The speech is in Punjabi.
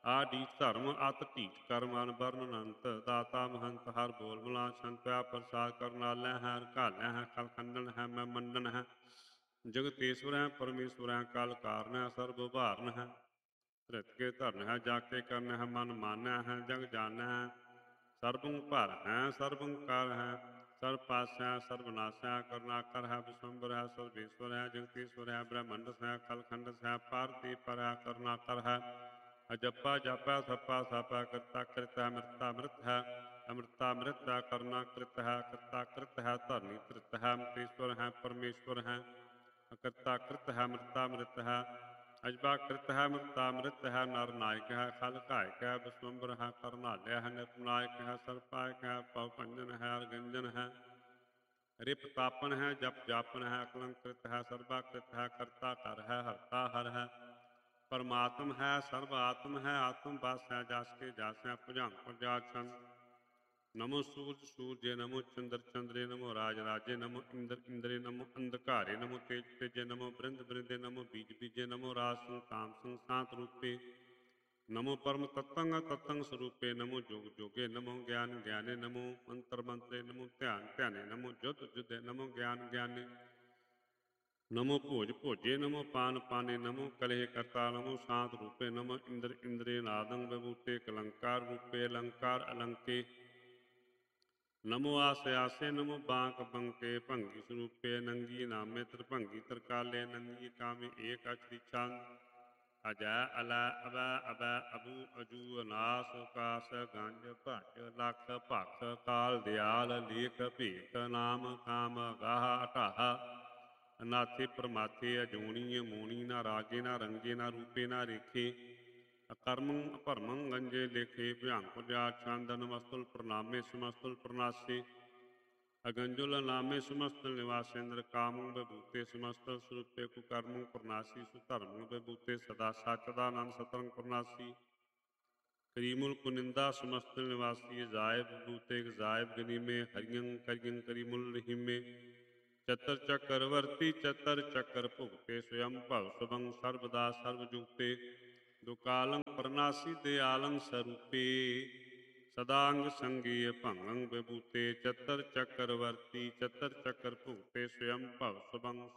ਆਡੀਠ ਧਰਮ ਅਤ ਢੀਠ ਕਰ ਮਨ ਬਰਨ ਅਨੰਤ ਦਾਤਾ ਮਹੰਤ ਹਰ ਬੋਲ ਮਲਾ ਛੰਤ ਪਿਆ ਪ੍ਰਸਾਦ ਕਰਨਾਲੈ ਹੈ ਰਕਾਲੈ ਹੈ ਕਲ ਖੰਡਨ ਹੈ ਮੈਂ ਮੰਡਨ ਹੈ ਜਗਤੇਸ਼ਵਰ ਹੈ ਪਰਮੇਸ਼ਵਰ ਹੈ ਕਲ ਕਾਰਨ ਹੈ ਸਰਬ ਭਾਰਨ ਹੈ ਧ੍ਰਿਤ ਕੇ ਧਰਨ ਹੈ ਜਾ ਕੇ ਕਰਨ ਹੈ ਮਨ ਮਾਨੈ ਹੈ ਜਗ ਜਾਣੈ ਹੈ ਸਰਬੰ ਭਰ ਹੈ ਸਰਬੰ ਕਰ ਹੈ ਸਰਬ ਪਾਸੈ ਸਰਬ ਨਾਸੈ ਕਰੁਣਾਕਰ ਹੈ ਵਿਸ਼ਵੰਬਰ ਹੈ ਸਰਵੇਸ਼ਵਰ ਹੈ ਜਗਤੇਸ਼ਵਰ ਹੈ ਬ੍ਰਹਮੰਡਸ ਹੈ ਕਲਖੰਡਸ ਹੈ ਪਾਰਤੀ ਪਰ ਹੈ ਕਰੁਣਾਕਰ ਹੈ ਅਜੱਪਾ ਜਾਪਾ ਸੱਪਾ ਸਾਪਾ ਕਰਤਾ ਕ੍ਰਿਤ ਹੈ ਅੰਮ੍ਰਿਤਾ ਅੰਮ੍ਰਿਤ ਹੈ ਅੰਮ੍ਰਿਤਾ ਅੰਮ੍ਰਿਤ ਹੈ ਕਰੁਣਾ ਕ੍ਰਿਤ ਹੈ ਕਰਤਾ ਕ੍ਰਿਤ ਹੈ ਧਰਨੀ ਤ੍ਰਿਤ ਹੈ ਅੰਮ੍ਰਿਤੇਸ਼ਵਰ ਹੈ ਪਰਮੇਸ਼ਵਰ ਹੈ ਅਕਰਤਾ ਕ੍ਰਿਤ ਹੈ ਅੰਮ੍ਰਿਤਾ ਅੰਮ੍ਰਿਤ ਹੈ ਅਜਬਾ ਕ੍ਰਿਤ ਹੈ ਅੰਮ੍ਰਿਤਾ ਅੰਮ੍ਰਿਤ ਹੈ ਨਰ ਨਾਇਕ ਹੈ ਖਲ ਘਾਇਕ ਹੈ ਵਿਸ਼ਵੰਬਰ ਹੈ ਕਰਨਾਲਿਆ ਹੈ ਨਿਰਨਾਇਕ ਹੈ ਸਰਪਾਇਕ ਹੈ ਪਵ ਭੰਜਨ ਹੈ ਅਰਗੰਜਨ ਹੈ ਰਿਪ ਤਾਪਨ ਹੈ ਜਪ ਜਾਪਨ ਹੈ ਅਕਲੰਕ੍ਰਿਤ ਹੈ ਸਰਬਾਕ੍ਰਿਤ ਹੈ ਕਰਤਾ ਕਰ ਹੈ ਹਰਤਾ ਹਰ ਹੈ ਪਰਮਾਤਮ ਹੈ ਸਰਬ ਆਤਮ ਹੈ ਆਤਮ ਬਸ ਹੈ ਜਸ ਕੇ ਜਸ ਹੈ ਭੁਜੰਗ ਪ੍ਰਜਾ ਛੰਦ ਨਮੋ ਸੂਰਜ ਸੂਰਜੇ ਨਮੋ ਚੰਦਰ ਚੰਦਰੇ ਨਮੋ ਰਾਜ ਰਾਜੇ ਨਮੋ ਇੰਦਰ ਇੰਦਰੇ ਨਮੋ ਅੰਧਕਾਰੇ ਨਮੋ ਤੇਜ ਤੇਜੇ ਨਮੋ ਬ੍ਰਿੰਦ ਬ੍ਰਿੰਦੇ ਨਮੋ ਬੀਜ ਬੀਜੇ ਨਮੋ ਰਾਜ ਸੰਤਾਮ ਸੰਸਾਤ ਰੂਪੇ ਨਮੋ ਪਰਮ ਤਤੰਗ ਤਤੰਗ ਸਰੂਪੇ ਨਮੋ ਜੋਗ ਜੋਗੇ ਨਮੋ ਗਿਆਨ ਗਿਆਨੇ ਨਮੋ ਮੰਤਰ ਮੰਤਰੇ ਨਮੋ ਧਿਆਨ ਧਿਆਨੇ ਨਮੋ ਜੁਧ ਜੁਧੇ ਨਮੋ ਗਿਆਨ ਗਿਆਨੇ ਨਮੋ ਭੋਜ ਭੋਜੇ ਨਮੋ ਪਾਨ ਪਾਨੇ ਨਮੋ ਕਲਹਿ ਕਰਤਾ ਨਮੋ ਸ਼ਾਂਤ ਰੂਪੇ ਨਮੋ ਇੰਦਰ ਇੰਦਰੇ ਨਾਦੰ ਵਿਭੂਤੇ ਕਲੰਕਾਰ ਰੂਪੇ ਅਲੰਕਾਰ ਅਲੰਕੇ ਨਮੋ ਆਸ ਆਸੇ ਨਮੋ ਬਾਂਕ ਬੰਕੇ ਭੰਗੀ ਸਰੂਪੇ ਨੰਗੀ ਨਾਮੇ ਤ੍ਰਿਭੰਗੀ ਤਰਕਾਲੇ ਨੰਗੀ ਕਾਮੇ ਏਕ ਅਛਰੀ ਚੰਦ ਅਜੈ ਅਲੈ ਅਬੈ ਅਬੈ ਅਬੂ ਅਜੂ ਅਨਾਸ ਕਾਸ ਗੰਜ ਭੱਜ ਲਖ ਭਖ ਕਾਲ ਦਿਆਲ ਲੇਖ ਭੇਖ ਨਾਮ ਕਾਮ ਗਾਹ ਅਟਾਹ ਅਨਾਥੇ ਪ੍ਰਮਾਥੇ ਅਜੂਣੀ ਮੂਣੀ ਨਾ ਰਾਜੇ ਨਾ ਰੰਗੇ ਨਾ ਰੂਪੇ ਨਾ ਰੇਖੇ ਅਕਰਮੰ ਅਭਰਮੰ ਗੰਜੇ ਲੇਖੇ ਭਿਆੰਗ ਪੁਜਾ ਚੰਦ ਨਮਸਤੁਲ ਪ੍ਰਣਾਮੇ ਸਮਸਤੁਲ ਪ੍ਰਣਾਸੇ ਅਗੰਜੁਲ ਨਾਮੇ ਸਮਸਤੁਲ ਨਿਵਾਸੇਂਦਰ ਕਾਮੰ ਵਿਭੂਤੇ ਸਮਸਤੁਲ ਸਰੂਪੇ ਕੁਕਰਮੰ ਪ੍ਰਣਾਸੀ ਸੁਧਰਮੰ ਵਿਭੂਤੇ ਸਦਾ ਸੱਚ ਦਾ ਆਨੰਦ ਸਤਰੰਗ ਪ੍ਰਣਾਸੀ ਕਰੀਮੁਲ ਕੁਨਿੰਦਾ ਸਮਸਤੁਲ ਨਿਵਾਸੀ ਜਾਇਬ ਵਿਭੂਤੇ ਗਜ਼ਾਇਬ ਗਨੀਮੇ ਹਰੀਅੰ ਕਰੀਅੰ ਕਰੀਮੁਲ ਰਹੀਮੇ ਚਤਰ ਚੱਕਰਵਰਤੀ ਚਤਰ ਚੱਕਰ ਭੁਗਤੇ ਸਵਯੰ ਭਵ ਸੁਭੰ ਸਰਬਦਾ ਸਰਬ ਜੁਗਤੇ ਦੁਕਾਲੰ ਪ੍ਰਨਾਸੀ ਦਿਆਲੰ ਸਰੂਪੇ ਸਦਾੰਗ ਸੰਗੀ ਭੰਗੰ ਵਿਭੂਤੇ ਚਤਰ ਚੱਕਰਵਰਤੀ ਚਤਰ ਚੱਕਰ ਭੁਗਤੇ ਸਵਯੰ ਭਵ ਸੁਭੰ